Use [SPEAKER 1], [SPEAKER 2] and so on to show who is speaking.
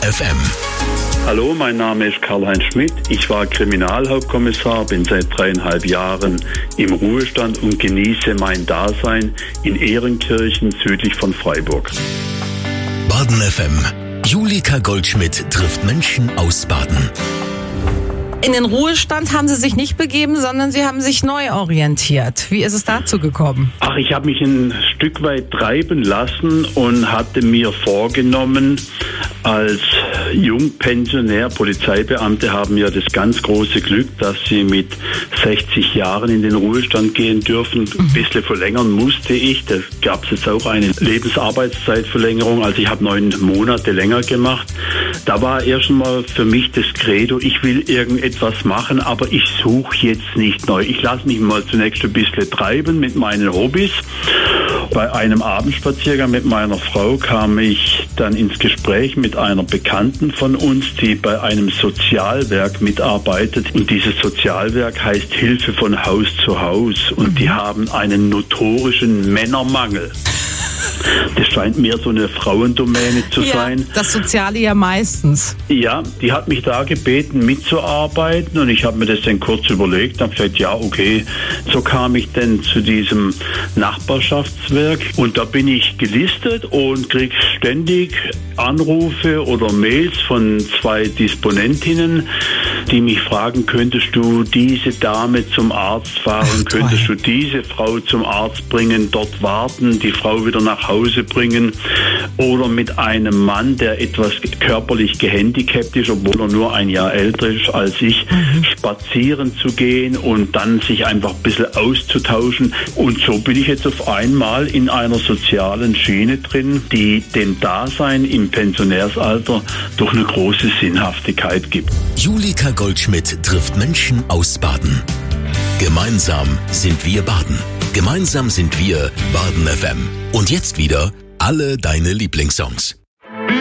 [SPEAKER 1] FM.
[SPEAKER 2] Hallo, mein Name ist Karl-Heinz Schmidt. Ich war Kriminalhauptkommissar, bin seit 3,5 Jahren im Ruhestand und genieße mein Dasein in Ehrenkirchen südlich von Freiburg.
[SPEAKER 1] Baden FM. Julika Goldschmidt trifft Menschen aus Baden.
[SPEAKER 3] In den Ruhestand haben Sie sich nicht begeben, sondern Sie haben sich neu orientiert. Wie ist es dazu gekommen?
[SPEAKER 2] Ach, ich habe mich ein Stück weit treiben lassen und hatte mir vorgenommen, als Jungpensionär, Polizeibeamte haben ja das ganz große Glück, dass sie mit 60 Jahren in den Ruhestand gehen dürfen. Ein bisschen verlängern musste ich. Da gab es jetzt auch eine Lebensarbeitszeitverlängerung. Also ich habe 9 Monate länger gemacht. Da war erst einmal für mich das Credo, ich will irgendetwas machen, aber ich suche jetzt nicht neu. Ich lasse mich mal zunächst ein bisschen treiben mit meinen Hobbys. Bei einem Abendspaziergang mit meiner Frau kam ich dann ins Gespräch mit einer Bekannten von uns, die bei einem Sozialwerk mitarbeitet. Und dieses Sozialwerk heißt Hilfe von Haus zu Haus. Und die haben einen notorischen Männermangel. Das scheint mir so eine Frauendomäne zu sein.
[SPEAKER 3] Das Soziale ja meistens.
[SPEAKER 2] Ja, die hat mich da gebeten, mitzuarbeiten und ich habe mir das dann kurz überlegt und habe gesagt, ja, okay. So kam ich dann zu diesem Nachbarschaftswerk und da bin ich gelistet und kriege ständig Anrufe oder Mails von 2 Disponentinnen, die mich fragen, könntest du diese Dame zum Arzt fahren, könntest du diese Frau zum Arzt bringen, dort warten, die Frau wieder nach Hause bringen oder mit einem Mann, der etwas körperlich gehandicapt ist, obwohl er nur ein Jahr älter ist als ich, spazieren zu gehen und dann sich einfach ein bisschen auszutauschen. Und so bin ich jetzt auf einmal in einer sozialen Schiene drin, die dem Dasein im Pensionärsalter durch eine große Sinnhaftigkeit gibt.
[SPEAKER 1] Julika Goldschmidt trifft Menschen aus Baden. Gemeinsam sind wir Baden. Gemeinsam sind wir Baden FM. Und jetzt wieder alle deine Lieblingssongs.